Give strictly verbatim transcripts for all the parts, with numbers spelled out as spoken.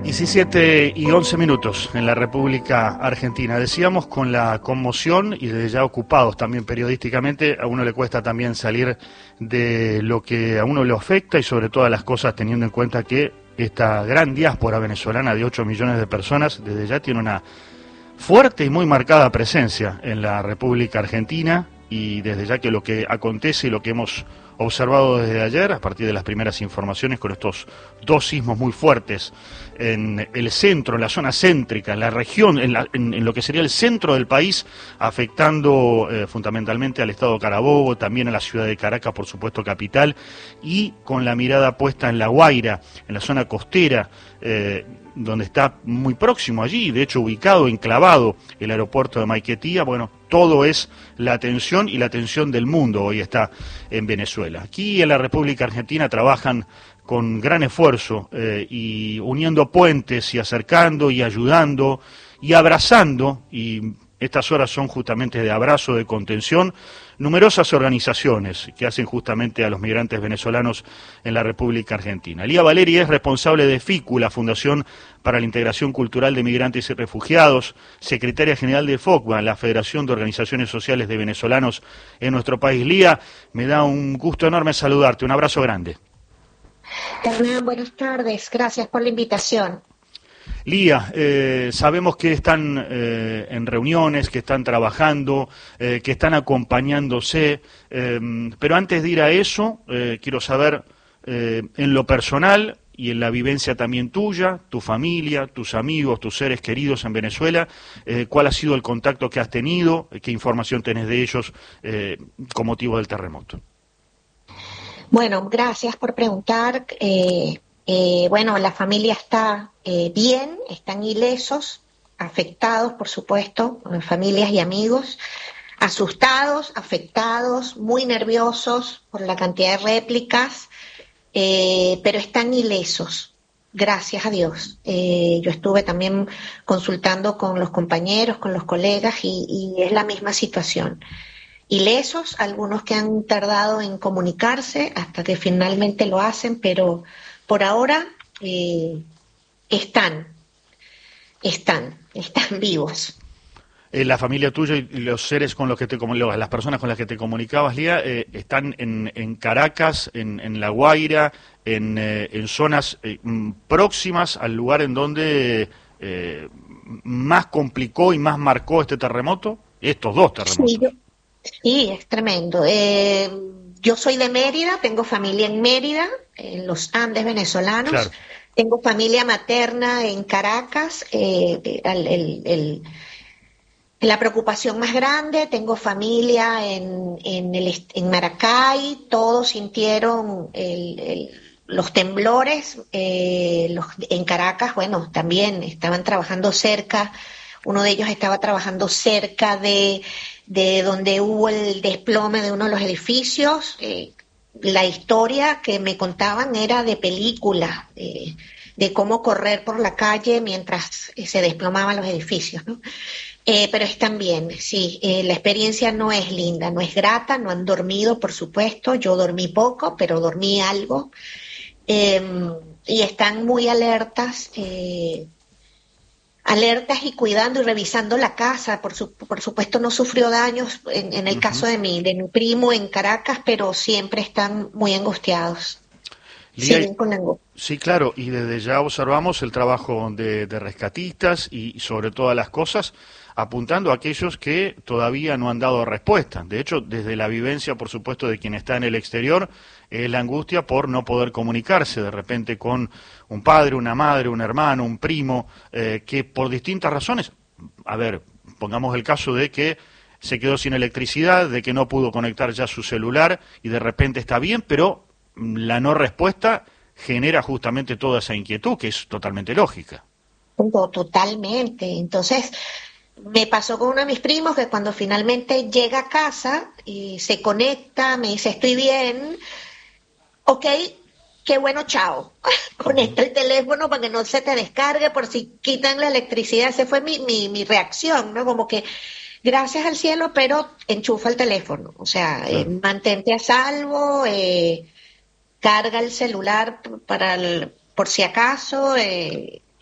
diecisiete y once minutos en la República Argentina. Decíamos con la conmoción y desde ya ocupados también periodísticamente, a uno le cuesta también salir de lo que a uno le afecta y sobre todas las cosas teniendo en cuenta que esta gran diáspora venezolana de ocho millones de personas desde ya tiene una fuerte y muy marcada presencia en la República Argentina y desde ya que lo que acontece y lo que hemos observado desde ayer, a partir de las primeras informaciones con estos dos sismos muy fuertes en el centro, en la zona céntrica, en la región, en, la, en, en lo que sería el centro del país, afectando eh, fundamentalmente al estado Carabobo, también a la ciudad de Caracas, por supuesto capital, y con la mirada puesta en La Guaira, en la zona costera, eh, donde está muy próximo allí, de hecho ubicado, enclavado el aeropuerto de Maiquetía. Bueno, todo es la atención y la atención del mundo hoy está en Venezuela. Aquí en la República Argentina trabajan con gran esfuerzo eh, y uniendo puentes y acercando y ayudando y abrazando, y estas horas son justamente de abrazo, de contención, numerosas organizaciones que hacen justamente a los migrantes venezolanos en la República Argentina. Lía Valeri es responsable de FICU, la Fundación para la Integración Cultural de Migrantes y Refugiados, secretaria general de FOCVA, la Federación de Organizaciones Sociales de Venezolanos en nuestro país. Lía, me da un gusto enorme saludarte, un abrazo grande. Hernán, buenas tardes, gracias por la invitación. Lía, eh, sabemos que están eh, en reuniones, que están trabajando, eh, que están acompañándose, eh, pero antes de ir a eso, eh, quiero saber eh, en lo personal y en la vivencia también tuya, tu familia, tus amigos, tus seres queridos en Venezuela, eh, cuál ha sido el contacto que has tenido, qué información tenés de ellos eh, con motivo del terremoto. Bueno, gracias por preguntar. Eh, eh, bueno, la familia está eh, bien, están ilesos, afectados, por supuesto, familias y amigos, asustados, afectados, muy nerviosos por la cantidad de réplicas, eh, pero están ilesos, gracias a Dios. Eh, yo estuve también consultando con los compañeros, con los colegas, y, y es la misma situación. Ilesos, algunos que han tardado en comunicarse hasta que finalmente lo hacen, pero por ahora eh, están, están, están vivos. Eh, la familia tuya y los seres con los que te comunicabas, las personas con las que te comunicabas, Lía, eh, están en, en Caracas, en, en La Guaira, en, eh, en zonas eh, próximas al lugar en donde eh, más complicó y más marcó este terremoto, estos dos terremotos. Sí, yo... Sí, es tremendo. Eh, yo soy de Mérida, tengo familia en Mérida, en los Andes venezolanos. Claro. Tengo familia materna en Caracas, eh, el, el, el, la preocupación más grande. Tengo familia en, en, el, en Maracay, todos sintieron el, el, los temblores. Eh, los, en Caracas, bueno, también estaban trabajando cerca. Uno de ellos estaba trabajando cerca de, de donde hubo el desplome de uno de los edificios. Eh, la historia que me contaban era de película, eh, de cómo correr por la calle mientras se desplomaban los edificios, ¿no? Eh, pero están bien, sí. Eh, la experiencia no es linda, no es grata, no han dormido, por supuesto. Yo dormí poco, pero dormí algo. Eh, y están muy alertas, eh, alertas y cuidando y revisando la casa. Por, su, por supuesto no sufrió daños en, en el uh-huh. caso de mi, de mi primo en Caracas, pero siempre están muy angustiados. Lía, sí, con sí, claro, y desde ya observamos el trabajo de, de rescatistas y, y sobre todas las cosas apuntando a aquellos que todavía no han dado respuesta. De hecho, desde la vivencia, por supuesto, de quien está en el exterior, es eh, la angustia por no poder comunicarse de repente con un padre, una madre, un hermano, un primo, eh, que por distintas razones, a ver, pongamos el caso de que se quedó sin electricidad, de que no pudo conectar ya su celular y de repente está bien, pero la no respuesta genera justamente toda esa inquietud que es totalmente lógica. Totalmente. Entonces, me pasó con uno de mis primos que cuando finalmente llega a casa y se conecta, me dice, estoy bien, ok, qué bueno, chao. Conecta el teléfono para que no se te descargue por si quitan la electricidad. Esa fue mi, mi, mi reacción, ¿no? Como que gracias al cielo, pero enchufa el teléfono. O sea, claro. eh, mantente a salvo, eh, carga el celular para el, por si acaso, eh,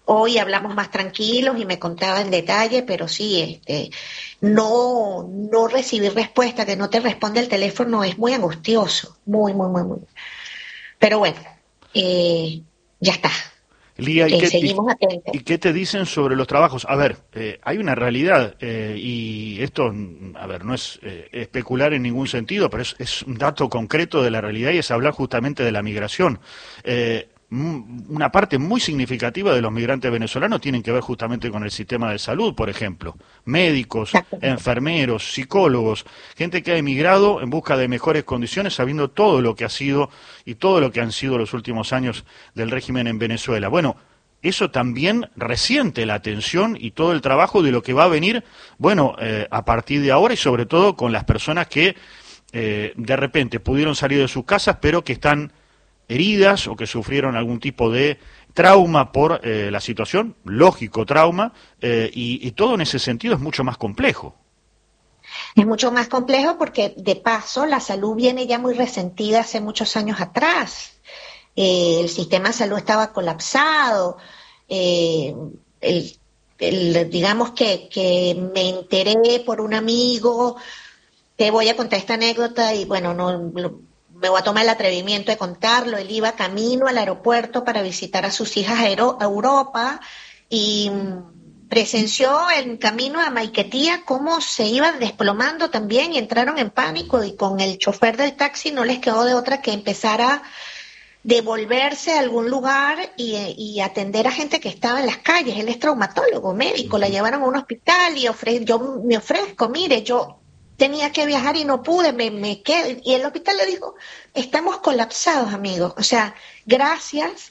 hoy hablamos más tranquilos y me contaba en detalle, pero sí, este, no, no recibir respuesta, que no te responde el teléfono es muy angustioso, muy, muy, muy, muy. Pero bueno, eh, ya está. Lía, ¿y, Eh, qué, seguimos atentos. y, ¿y qué te dicen sobre los trabajos? A ver, eh, hay una realidad, eh, y esto, a ver, no es eh, especular en ningún sentido, pero es, es un dato concreto de la realidad y es hablar justamente de la migración. Eh, una parte muy significativa de los migrantes venezolanos tienen que ver justamente con el sistema de salud, por ejemplo. Médicos, enfermeros, psicólogos, gente que ha emigrado en busca de mejores condiciones sabiendo todo lo que ha sido y todo lo que han sido los últimos años del régimen en Venezuela. Bueno, eso también resiente la atención y todo el trabajo de lo que va a venir, bueno, eh, a partir de ahora y sobre todo con las personas que eh, de repente pudieron salir de sus casas pero que están heridas o que sufrieron algún tipo de trauma por eh, la situación, lógico trauma, eh, y, y todo en ese sentido es mucho más complejo. Es mucho más complejo porque, de paso, la salud viene ya muy resentida hace muchos años atrás. Eh, el sistema de salud estaba colapsado. Eh, el, el, digamos que, que me enteré por un amigo, te voy a contar esta anécdota y bueno, no... me voy a tomar el atrevimiento de contarlo. Él iba camino al aeropuerto para visitar a sus hijas a Europa y presenció en camino a Maiquetía cómo se iban desplomando también y entraron en pánico y con el chofer del taxi no les quedó de otra que empezar a devolverse a algún lugar y, y atender a gente que estaba en las calles. Él es traumatólogo, médico, la llevaron a un hospital y ofre yo me ofrezco, mire, yo tenía que viajar y no pude, me, me quedé. Y el hospital le dijo, estamos colapsados, amigos. O sea, gracias,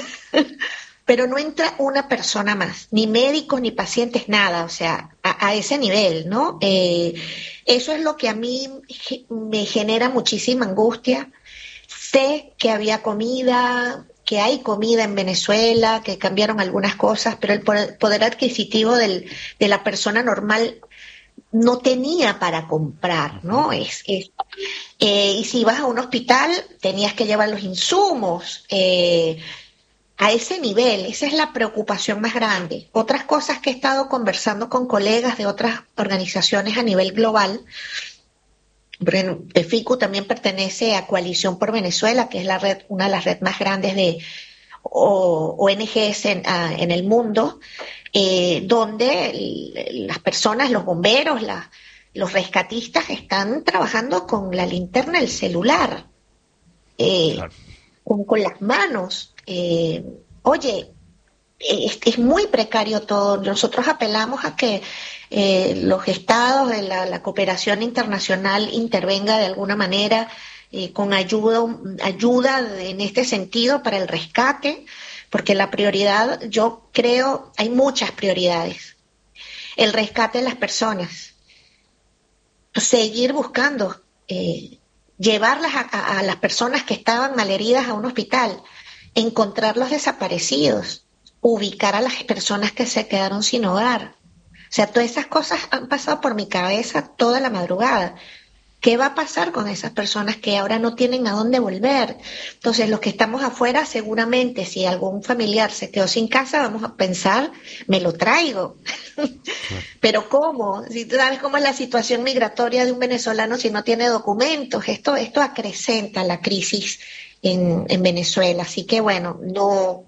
pero no entra una persona más, ni médicos, ni pacientes, nada. O sea, a, a ese nivel, ¿no? Eh, eso es lo que a mí me genera muchísima angustia. Sé que había comida, que hay comida en Venezuela, que cambiaron algunas cosas, pero el poder adquisitivo del, de la persona normal no tenía para comprar, ¿no? Es, es eh, y si ibas a un hospital tenías que llevar los insumos eh, a ese nivel. Esa es la preocupación más grande. Otras cosas que he estado conversando con colegas de otras organizaciones a nivel global, F I C U también pertenece a Coalición por Venezuela, que es la red, una de las redes más grandes de O N Ges en, a, en el mundo, eh, donde el, las personas, los bomberos, la, los rescatistas están trabajando con la linterna del celular, eh, claro. con, con las manos. Eh, oye, es, es muy precario todo. Nosotros apelamos a que eh, los estados, de la, la cooperación internacional intervenga de alguna manera eh, con ayuda, ayuda en este sentido para el rescate. Porque la prioridad, yo creo, hay muchas prioridades. El rescate de las personas, seguir buscando, eh, llevarlas a, a, a las personas que estaban malheridas a un hospital, encontrar los desaparecidos, ubicar a las personas que se quedaron sin hogar. O sea, todas esas cosas han pasado por mi cabeza toda la madrugada. ¿Qué va a pasar con esas personas que ahora no tienen a dónde volver? Entonces, los que estamos afuera, seguramente, si algún familiar se quedó sin casa, vamos a pensar, me lo traigo. Pero ¿cómo? Si tú sabes cómo es la situación migratoria de un venezolano si no tiene documentos, esto, esto acrecenta la crisis en, en Venezuela. Así que, bueno, no,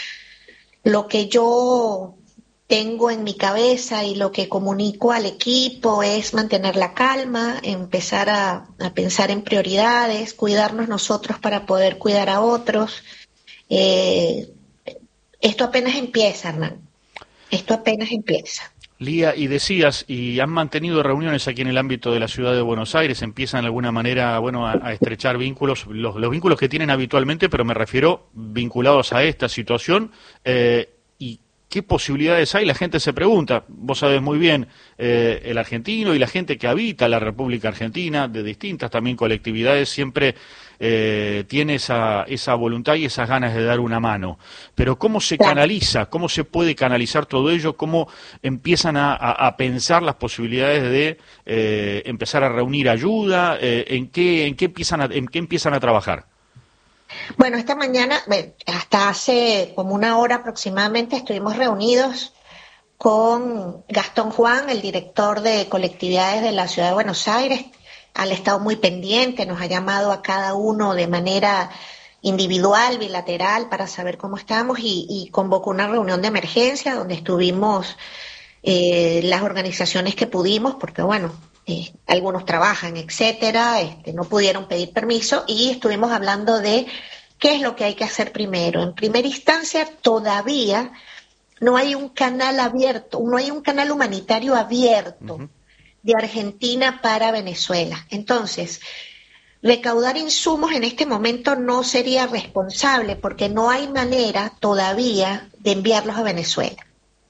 lo que yo tengo en mi cabeza y lo que comunico al equipo es mantener la calma, empezar a, a pensar en prioridades, cuidarnos nosotros para poder cuidar a otros. Eh, esto apenas empieza, Hernán. Esto apenas empieza. Lía, y decías, y han mantenido reuniones aquí en el ámbito de la ciudad de Buenos Aires, empiezan de alguna manera, bueno, a, a estrechar vínculos, los, los vínculos que tienen habitualmente, pero me refiero vinculados a esta situación, eh, y ¿qué posibilidades hay? La gente se pregunta, vos sabés muy bien, eh, el argentino y la gente que habita la República Argentina, de distintas también colectividades, siempre eh, tiene esa, esa voluntad y esas ganas de dar una mano. Pero ¿cómo se canaliza? ¿Cómo se puede canalizar todo ello? ¿Cómo empiezan a, a, a pensar las posibilidades de eh, empezar a reunir ayuda? Eh, ¿en qué, en qué empiezan a, en qué empiezan a trabajar? Bueno, esta mañana, bueno, hasta hace como una hora aproximadamente, estuvimos reunidos con Gastón Juan, el director de colectividades de la Ciudad de Buenos Aires. Han estado muy pendiente, nos ha llamado a cada uno de manera individual, bilateral, para saber cómo estamos y, y convocó una reunión de emergencia donde estuvimos eh, las organizaciones que pudimos, porque bueno, eh, algunos trabajan, etcétera, este, no pudieron pedir permiso y estuvimos hablando de qué es lo que hay que hacer primero. En primera instancia, todavía no hay un canal abierto, no hay un canal humanitario abierto uh-huh. de Argentina para Venezuela. Entonces, recaudar insumos en este momento no sería responsable porque no hay manera todavía de enviarlos a Venezuela.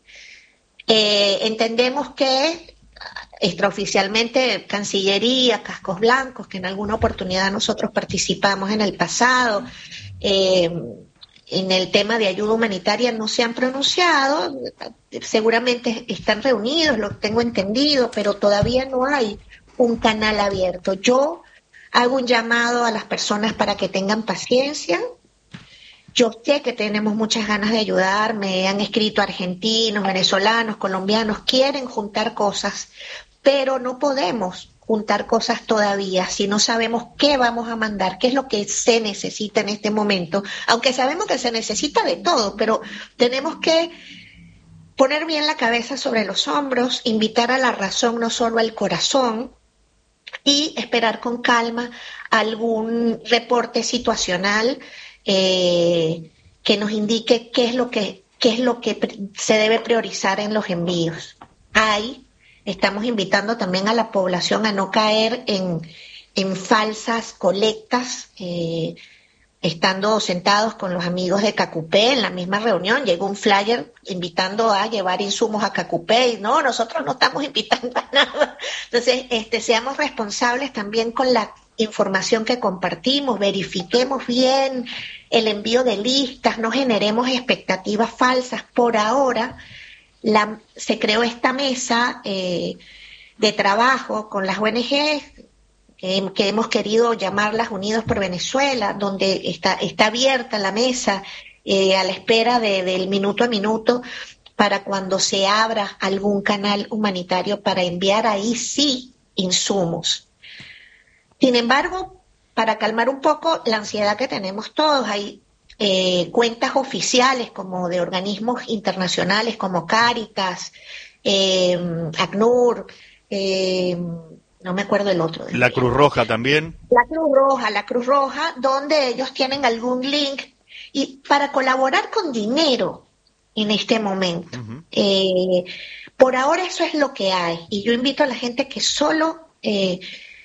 Eh, entendemos que extraoficialmente Cancillería, Cascos Blancos, que en alguna oportunidad nosotros participamos en el pasado, eh, en el tema de ayuda humanitaria no se han pronunciado, seguramente están reunidos, lo tengo entendido, pero todavía no hay un canal abierto. Yo hago un llamado a las personas para que tengan paciencia. Yo sé que tenemos muchas ganas de ayudar, me han escrito argentinos, venezolanos, colombianos, quieren juntar cosas, pero no podemos juntar cosas todavía si no sabemos qué vamos a mandar, qué es lo que se necesita en este momento, aunque sabemos que se necesita de todo, pero tenemos que poner bien la cabeza sobre los hombros, invitar a la razón, no solo al corazón, y esperar con calma algún reporte situacional eh, que nos indique qué es lo que, qué es lo que se debe priorizar en los envíos. Hay Estamos invitando también a la población a no caer en, en falsas colectas, eh, estando sentados con los amigos de Cacupé en la misma reunión, llegó un flyer invitando a llevar insumos a Cacupé y no, nosotros no estamos invitando a nada. Entonces, este, seamos responsables también con la información que compartimos, verifiquemos bien el envío de listas, no generemos expectativas falsas. Por ahora, La, se creó esta mesa eh, de trabajo con las O N Ges que, que hemos querido llamarlas Unidos por Venezuela, donde está, está abierta la mesa eh, a la espera de, del minuto a minuto para cuando se abra algún canal humanitario para enviar ahí sí insumos. Sin embargo, para calmar un poco la ansiedad que tenemos todos, hay Eh, cuentas oficiales como de organismos internacionales como Cáritas, eh, ACNUR, eh, no me acuerdo el otro. La Cruz Roja también. La Cruz Roja, la Cruz Roja, donde ellos tienen algún link y para colaborar con dinero en este momento. Uh-huh. Eh, por ahora eso es lo que hay y yo invito a la gente que solo eh,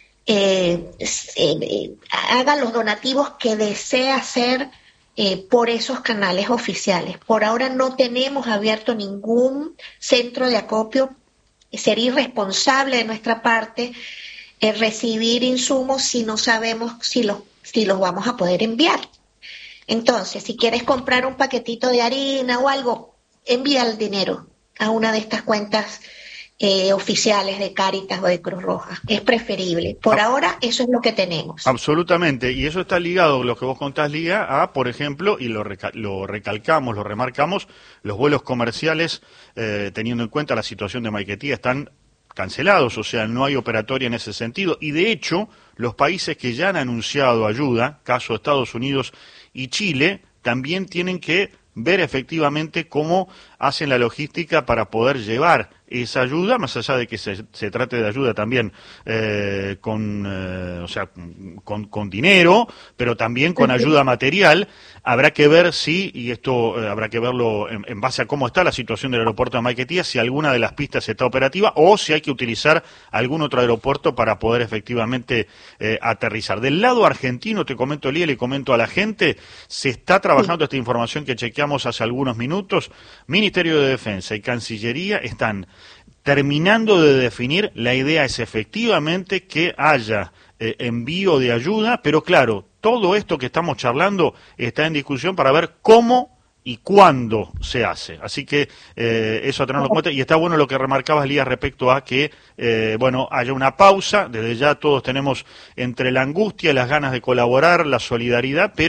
eh, eh, haga los donativos que desea hacer Eh, por esos canales oficiales. Por ahora no tenemos abierto ningún centro de acopio. Sería irresponsable de nuestra parte eh, recibir insumos si no sabemos si los, si los vamos a poder enviar. Entonces, si quieres comprar un paquetito de harina o algo, envía el dinero a una de estas cuentas Eh, oficiales de Cáritas o de Cruz Roja. Es preferible. Por ah, ahora, eso es lo que tenemos. Absolutamente. Y eso está ligado, lo que vos contás, Lía, a, por ejemplo, y lo, recal lo recalcamos, lo remarcamos, los vuelos comerciales, eh, teniendo en cuenta la situación de Maiquetía, están cancelados, o sea, no hay operatoria en ese sentido. Y de hecho, los países que ya han anunciado ayuda, caso Estados Unidos y Chile, también tienen que ver efectivamente cómo hacen la logística para poder llevar esa ayuda, más allá de que se, se trate de ayuda también eh, con, eh, o sea, con, con dinero, pero también con ayuda material. Habrá que ver si, y esto eh, habrá que verlo en, en base a cómo está la situación del aeropuerto de Maiquetía, si alguna de las pistas está operativa o si hay que utilizar algún otro aeropuerto para poder efectivamente eh, aterrizar. Del lado argentino, te comento, Lía, le comento a la gente, se está trabajando esta información que chequeamos hace algunos minutos. Ministerio de Defensa y Cancillería están terminando de definir. La idea es efectivamente que haya eh, envío de ayuda, pero claro, todo esto que estamos charlando está en discusión para ver cómo y cuándo se hace. Así que eh, eso a tenerlo en cuenta. Y está bueno lo que remarcabas, Lía, respecto a que eh, bueno, haya una pausa. Desde ya todos tenemos entre la angustia, las ganas de colaborar, la solidaridad, pero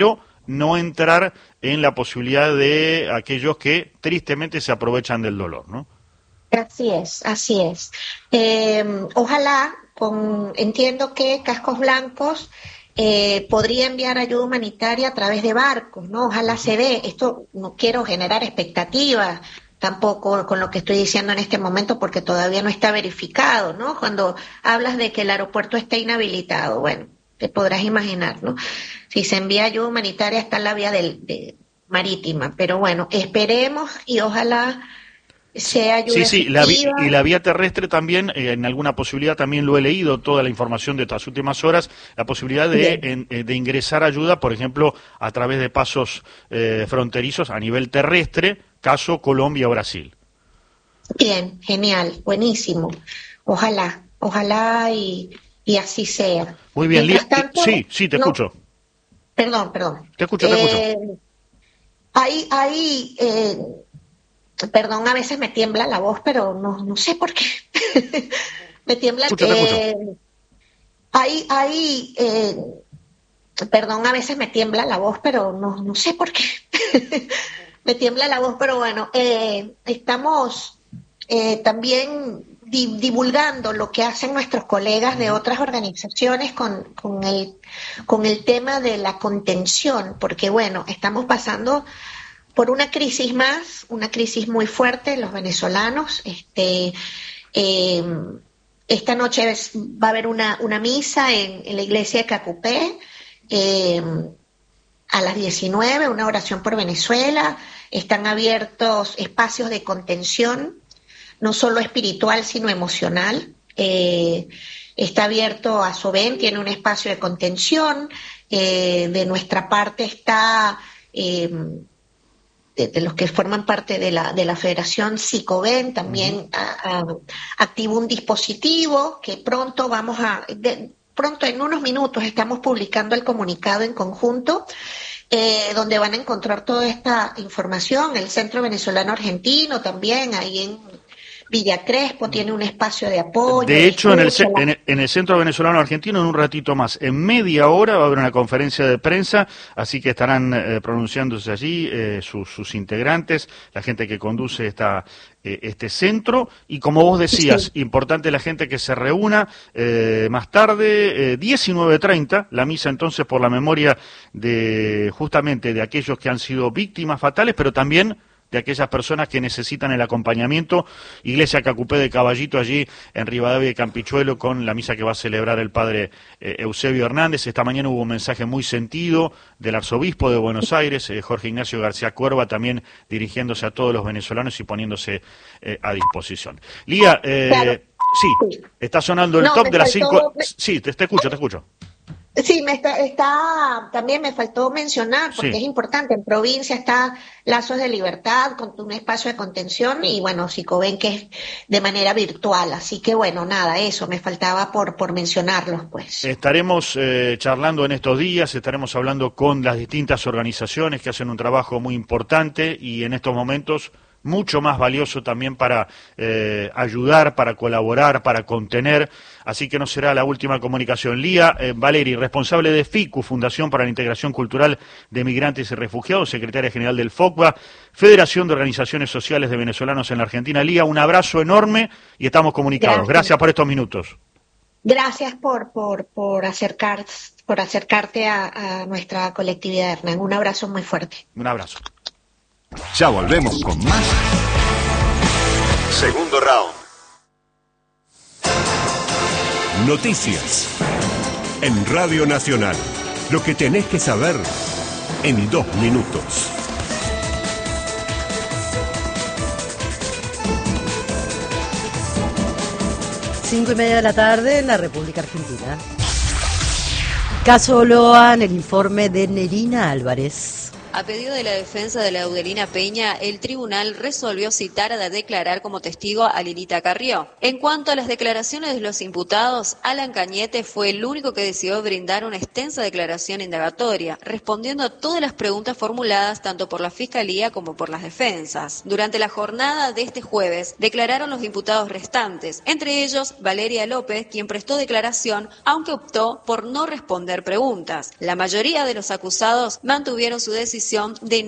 no entrar en la posibilidad de aquellos que tristemente se aprovechan del dolor, ¿no? Así es, así es. Eh, ojalá, con, entiendo que Cascos Blancos eh, podría enviar ayuda humanitaria a través de barcos, ¿no? Ojalá se dé. Esto no quiero generar expectativas tampoco con lo que estoy diciendo en este momento porque todavía no está verificado, ¿no? Cuando hablas de que el aeropuerto está inhabilitado, bueno, te podrás imaginar, ¿no? Si se envía ayuda humanitaria está en la vía del, de, marítima, pero bueno, esperemos y ojalá sea ayuda Sí, sí, la efectiva. y la vía terrestre también, eh, en alguna posibilidad también lo he leído, toda la información de estas últimas horas, la posibilidad de, en, de ingresar ayuda, por ejemplo, a través de pasos eh, fronterizos a nivel terrestre, caso Colombia o Brasil. Bien, genial, buenísimo. Ojalá, ojalá y, y así sea. Muy bien, Lía, tanto, sí, sí, te no, escucho. Perdón, perdón. Te escucho, te eh, escucho. Hay, hay, eh, perdón, a veces me tiembla la voz, pero no, no sé por qué. me tiembla. Escucho, te escucho. Eh, hay, hay, eh, perdón, a veces me tiembla la voz, pero no, no sé por qué. me tiembla la voz, pero bueno, eh, estamos eh, también di, divulgando lo que hacen nuestros colegas de otras organizaciones con, con, el, con el tema de la contención, porque bueno, estamos pasando por una crisis más, una crisis muy fuerte, los venezolanos. Este, eh, esta noche es, va a haber una, una misa en, en la iglesia de Cacupé, eh, a las diecinueve, una oración por Venezuela. Están abiertos espacios de contención, no solo espiritual, sino emocional. Eh, está abierto a Soben, tiene un espacio de contención. Eh, de nuestra parte está... Eh, De, de los que forman parte de la, de la Federación Sicoven, también uh-huh. a, a, activó un dispositivo que pronto vamos a, de, pronto en unos minutos estamos publicando el comunicado en conjunto, eh, donde van a encontrar toda esta información. El Centro Venezolano Argentino también, ahí en Villa Crespo, tiene un espacio de apoyo. De hecho, en el, la... en, el, en el Centro Venezolano Argentino, en un ratito más, en media hora va a haber una conferencia de prensa, así que estarán eh, pronunciándose allí eh, sus, sus integrantes, la gente que conduce esta, eh, este centro, y como vos decías, sí. Importante la gente que se reúna eh, más tarde, eh, diecinueve treinta, la misa entonces por la memoria de justamente de aquellos que han sido víctimas fatales, pero también de aquellas personas que necesitan el acompañamiento. Iglesia Cacupé de Caballito, allí en Rivadavia y Campichuelo, con la misa que va a celebrar el padre eh, Eusebio Hernández. Esta mañana hubo un mensaje muy sentido del arzobispo de Buenos Aires, eh, Jorge Ignacio García Cuerva, también dirigiéndose a todos los venezolanos y poniéndose eh, a disposición. Lía, eh, claro. sí, está sonando el no, top de las cinco... Me... Sí, te, te escucho, te escucho. Sí, me está, está, también me faltó mencionar, porque sí. Es importante, en provincia está Lazos de Libertad, con un espacio de contención, y bueno, Sicoven, que es de manera virtual, así que bueno, nada, eso, me faltaba por, por mencionarlos, pues. Estaremos eh, charlando en estos días, estaremos hablando con las distintas organizaciones que hacen un trabajo muy importante, y en estos momentos mucho más valioso también para eh, ayudar, para colaborar, para contener, así que no será la última comunicación. Lía eh, Valeri, responsable de FICU, Fundación para la Integración Cultural de Migrantes y Refugiados, secretaria general del FOCVA, Federación de Organizaciones Sociales de Venezolanos en la Argentina. Lía, un abrazo enorme y estamos comunicados. Gracias, Gracias por estos minutos. Gracias por, por, por, acercar, por acercarte a, a nuestra colectividad, Hernán. Un abrazo muy fuerte. Un abrazo. Ya volvemos con más. Segundo round. Noticias. En Radio Nacional. Lo que tenés que saber en dos minutos. Cinco y media de la tarde en la República Argentina. Caso Loan, el informe de Nerina Álvarez. A pedido de la defensa de Laudelina Peña, el tribunal resolvió citar a declarar como testigo a Lilita Carrió. En cuanto a las declaraciones de los imputados, Alan Cañete fue el único que decidió brindar una extensa declaración indagatoria, respondiendo a todas las preguntas formuladas tanto por la Fiscalía como por las defensas. Durante la jornada de este jueves, declararon los imputados restantes, entre ellos Valeria López, quien prestó declaración, aunque optó por no responder preguntas. La mayoría de los acusados mantuvieron su decisión de